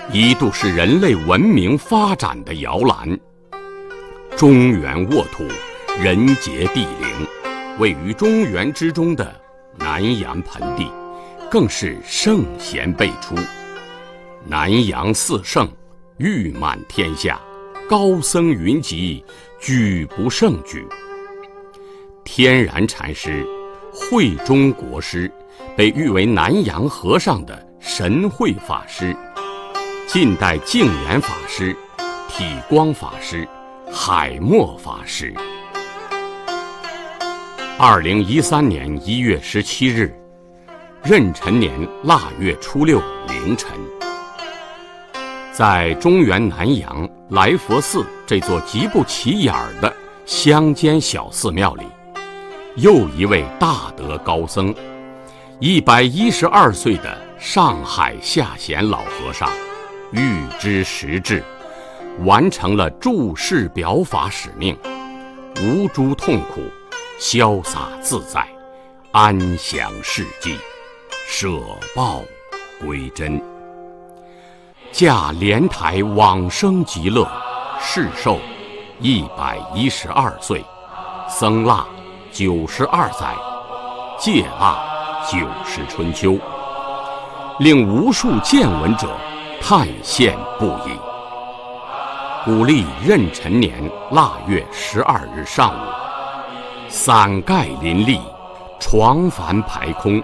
一度是人类文明发展的摇篮。中原沃土，人杰地灵，位于中原之中的南阳盆地，更是圣贤辈出。南阳四圣誉满天下，高僧云集，举不胜举。天然禅师、慧中国师被誉为南阳和尚的神会法师，近代净言法师、体光法师、海默法师。2013年1月17日，壬辰年腊月初6凌晨，在中原南阳来佛寺这座极不起眼的乡间小寺庙里，又一位大德高僧，112岁的上海下贤老和尚，预知时至，完成了注释表法使命，无诸痛苦，潇洒自在，安详世纪，舍报归真。驾莲台往生极乐，世寿112岁，僧腊92载，戒腊90春秋，令无数见闻者叹羡不已。古历壬辰年腊月12日上午，伞盖林立，床幡排空。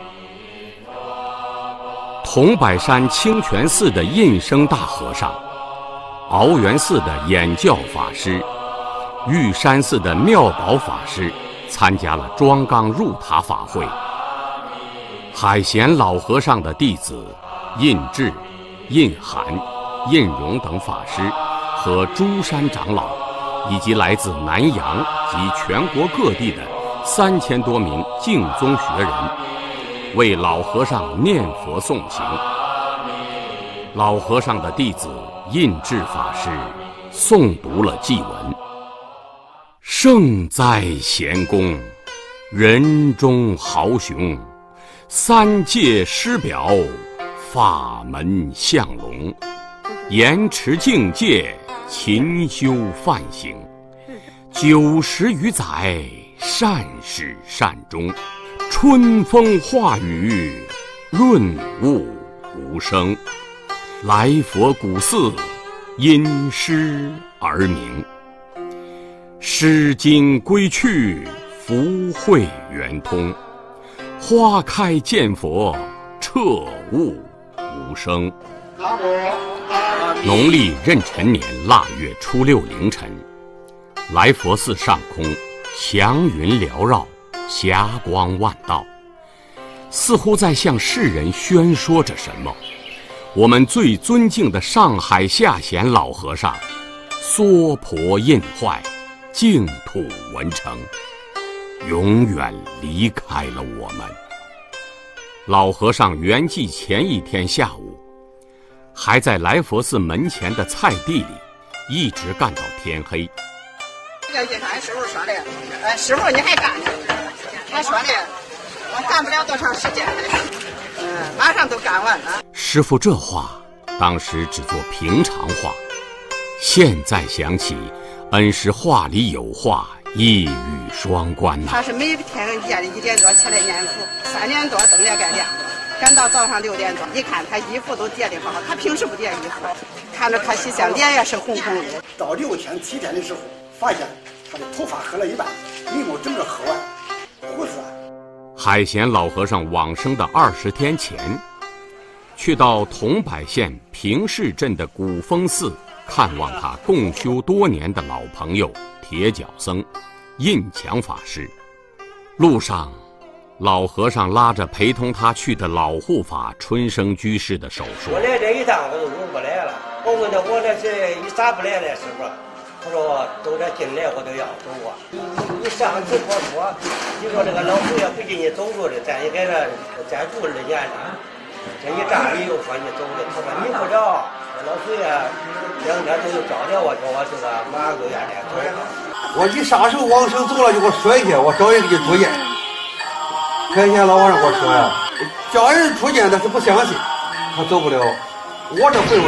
桐柏山清泉寺的印生大和尚，鳌源寺的演教法师，玉山寺的妙宝法师参加了庄纲入塔法会。海贤老和尚的弟子印智、印涵、印荣等法师和诸山长老，以及来自南阳及全国各地的3000多名净宗学人，为老和尚念佛诵行。老和尚的弟子印智法师诵读了祭文：圣哉贤公，人中豪雄，三界师表，法门相龙，严持境界，勤修梵行，90余载，善始善终，春风化雨，润物无声。来佛古寺，因诗而名。诗经归去，福慧圆通。花开见佛，彻悟无声。农历壬辰年腊月初6凌晨，来佛寺上空祥云缭绕，霞光万道，似乎在向世人宣说着什么。我们最尊敬的上海下贤老和尚娑婆印坏，净土文成，永远离开了我们。老和尚圆寂前一天下午，还在来佛寺门前的菜地里一直干到天黑。 这个俺师傅说的，师傅你还干呢？他说的，我干不了多长时间的，马上都干完了。 师傅这话当时只做平常话，现在想起，恩师话里有话，一语双关呐。 他是每天夜里1点多起来念佛，3点多灯也该亮了，赶到早上6点多，一看他衣服都叠得好好，他平时不叠衣服，看着可喜相，脸也是红红的。 到6天7天的时候，发现他的头发黑了一半，眉毛整个黑完，胡子。 海贤老和尚往生的20天前，去到桐柏县平市镇的古峰寺看望他共修多年的老朋友铁脚僧印强法师。路上，老和尚拉着陪同他去的老护法春生居士的手说：“ 我来这一趟我就入不来了。我问他我这是你咋不来了，师傅？他说都这进来我都要走啊。你上次说，你说这个老祖爷不给你走路的，咱也给他再住2年了。这一站你又说你走的，他说你不着，老祖爷2天都找着我，说我这个马上就愿来走。 我你啥时候往生走了就给我说一下，我找人给你出见。开先老和尚给我说呀，叫人出见他是不相信，他走不了。我这会